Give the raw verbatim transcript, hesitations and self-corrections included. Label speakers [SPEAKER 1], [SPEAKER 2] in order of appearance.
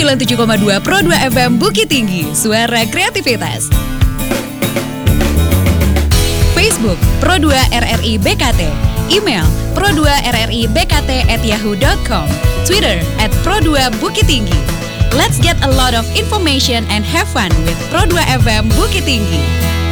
[SPEAKER 1] sembilan puluh tujuh koma dua Pro dua F M Bukit Tinggi, suara kreativitas. Facebook Pro dua R R I B K T. Email pro dua r r i b k t at yahoo dot com. Twitter at pro dua Bukit Tinggi. Let's get a lot of information and have fun with Pro dua F M Bukit Tinggi.